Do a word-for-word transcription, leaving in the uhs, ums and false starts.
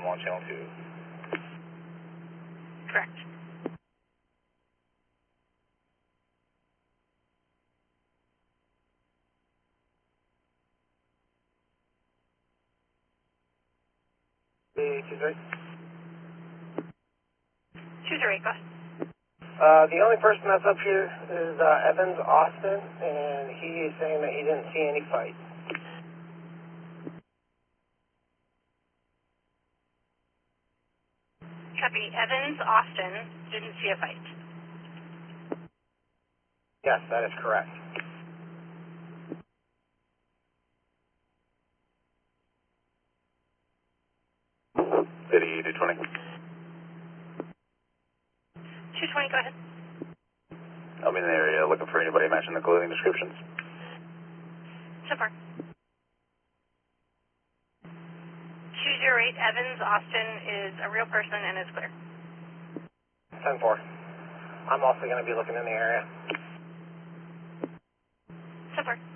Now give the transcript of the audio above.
I'm on channel two. Correct. The two three. two zero eight, go ahead. Uh, the only person that's up here is uh, Evans Austin, and he is saying that he didn't see any fight. Copy. Evans Austin didn't see a fight. Yes, that is correct. City two twenty. two twenty, go ahead. I'm in the area looking for anybody matching the clothing descriptions. So far. two zero eight Evans Austin is a real person and is clear. ten four. I'm also going to be looking in the area. So far.